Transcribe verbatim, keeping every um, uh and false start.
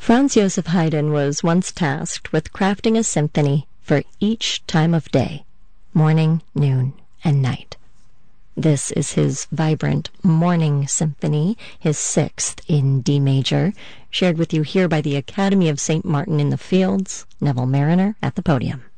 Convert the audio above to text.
Franz Joseph Haydn was once tasked with crafting a symphony for each time of day, morning, noon, and night. This is his vibrant Morning Symphony, his sixth in D major, shared with you here by the Academy of Saint Martin in the Fields, Neville Marriner at the podium.